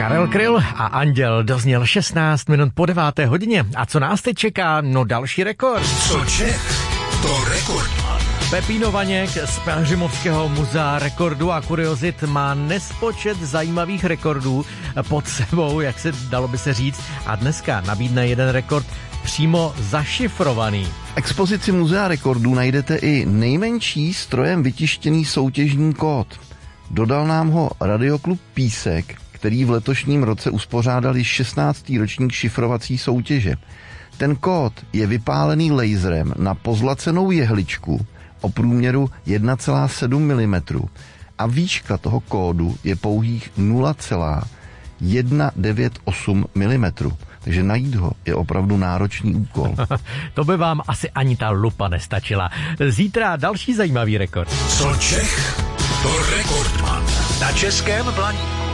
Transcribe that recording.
Karel Kryl a Anděl dozněl 16 minut po 9. hodině. A co nás teď čeká? No další rekord. Co Čech, to rekordman. Pepíno Vaněk z Pelhřimovského muzea rekordů a kuriozit má nespočet zajímavých rekordů pod sebou, jak se dalo by se říct. A dneska nabídne jeden rekord přímo zašifrovaný. V expozici muzea rekordů najdete i nejmenší strojem vytištěný soutěžní kód. Dodal nám ho Radioklub Písek, který v letošním roce uspořádal již 16. ročník šifrovací soutěže. Ten kód je vypálený laserem na pozlacenou jehličku o průměru 1,7 mm a výška toho kódu je pouhých 0,198 mm. Takže najít ho je opravdu náročný úkol. To by vám asi ani ta lupa nestačila. Zítra další zajímavý rekord. Co Čech, to rekordman. Na Českém Blaníku.